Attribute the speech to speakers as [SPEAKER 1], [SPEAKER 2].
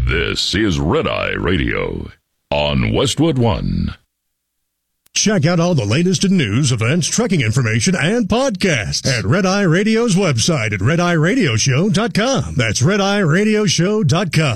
[SPEAKER 1] This is Red Eye Radio on Westwood One.
[SPEAKER 2] Check out all the latest in news, events, trekking information, and podcasts at Red Eye Radio's website at redeyeradioshow.com. That's redeyeradioshow.com.